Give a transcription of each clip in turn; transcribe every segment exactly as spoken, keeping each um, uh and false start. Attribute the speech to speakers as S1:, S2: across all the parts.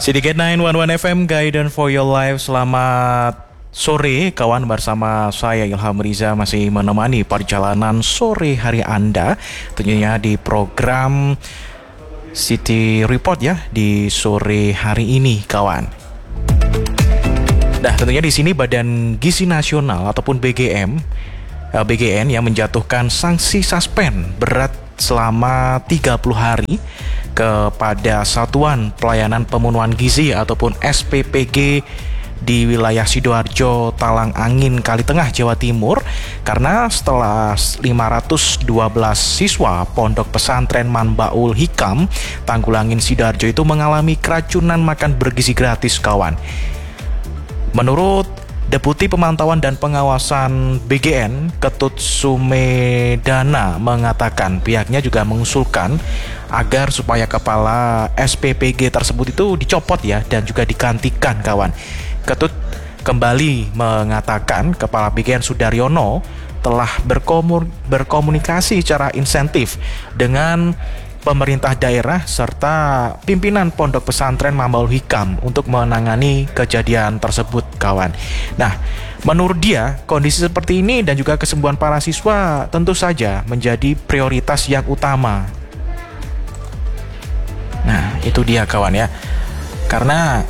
S1: Syndicate sembilan satu satu F M, Guidance for Your Life. Selamat sore kawan, bersama saya Ilham Riza masih menemani perjalanan sore hari Anda, tentunya di program City Report ya di sore hari ini kawan. Nah, tentunya di sini Badan Gizi Nasional ataupun B G M B G N yang menjatuhkan sanksi suspend berat selama tiga puluh hari kepada Satuan Pelayanan Pemenuhan Gizi ataupun S P P G di wilayah Sidoarjo, Talang Angin, Kalitengah, Jawa Timur, karena setelah lima ratus dua belas siswa Pondok Pesantren Manbaul Hikam Tanggulangin Sidoarjo itu mengalami keracunan makan bergizi gratis kawan. Menurut Deputi Pemantauan dan Pengawasan B G N, Ketut Sumedana, mengatakan pihaknya juga mengusulkan agar supaya kepala S P P G tersebut itu dicopot ya dan juga digantikan kawan. Ketut kembali mengatakan kepala B G N Sudaryono telah berkomun- berkomunikasi secara insentif dengan pemerintah daerah serta pimpinan Pondok Pesantren Manbaul Hikam untuk menangani kejadian tersebut kawan. Nah, menurut dia kondisi seperti ini dan juga kesembuhan para siswa tentu saja menjadi prioritas yang utama. Nah, itu dia kawan ya. Karena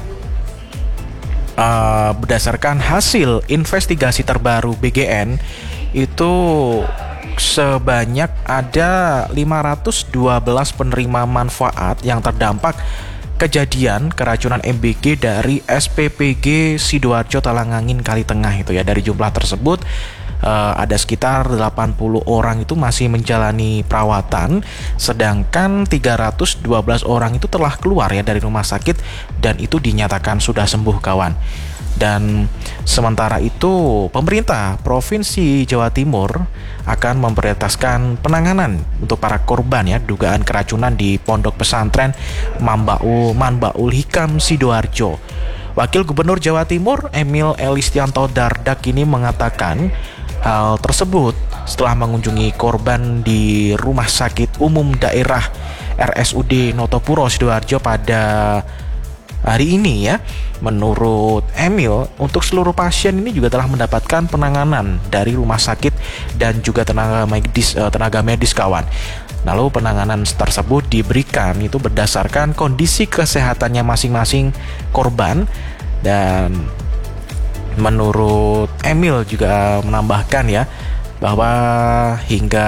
S1: uh, berdasarkan hasil investigasi terbaru B G N itu sebanyak ada lima ratus dua belas penerima manfaat yang terdampak kejadian keracunan M B G dari S P P G Sidoarjo Talang Angin Kalitengah itu ya. Dari jumlah tersebut uh, ada sekitar delapan puluh orang itu masih menjalani perawatan, sedangkan tiga ratus dua belas orang itu telah keluar ya dari rumah sakit dan itu dinyatakan sudah sembuh kawan. Dan sementara itu pemerintah Provinsi Jawa Timur akan memprioritaskan penanganan untuk para korban ya dugaan keracunan di Pondok Pesantren Manbaul Manbaul Hikam Sidoarjo. Wakil Gubernur Jawa Timur Emil Elistianto Dardak ini mengatakan hal tersebut setelah mengunjungi korban di Rumah Sakit Umum Daerah R S U D Notopuro Sidoarjo pada hari ini ya. Menurut Emil, untuk seluruh pasien ini juga telah mendapatkan penanganan dari rumah sakit dan juga tenaga medis tenaga medis kawan. Lalu penanganan tersebut diberikan itu berdasarkan kondisi kesehatannya masing-masing korban. Dan menurut Emil juga menambahkan ya bahwa hingga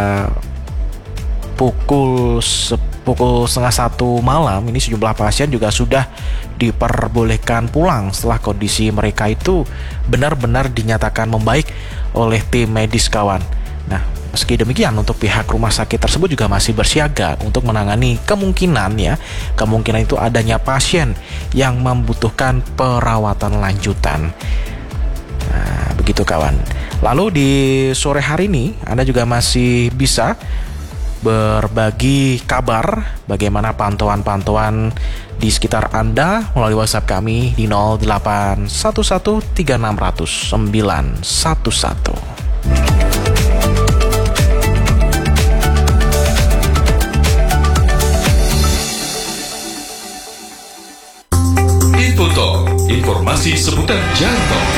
S1: pukul pukul setengah satu malam ini sejumlah pasien juga sudah diperbolehkan pulang setelah kondisi mereka itu benar-benar dinyatakan membaik oleh tim medis kawan. Nah, meski demikian untuk pihak rumah sakit tersebut juga masih bersiaga untuk menangani kemungkinan ya kemungkinan itu adanya pasien yang membutuhkan perawatan lanjutan. Nah, begitu kawan. Lalu di sore hari ini Anda juga masih bisa berbagi kabar bagaimana pantauan-pantauan di sekitar Anda melalui WhatsApp kami di nol delapan satu satu tiga enam nol nol sembilan satu satu.
S2: Info Talk, informasi seputar jalan tol.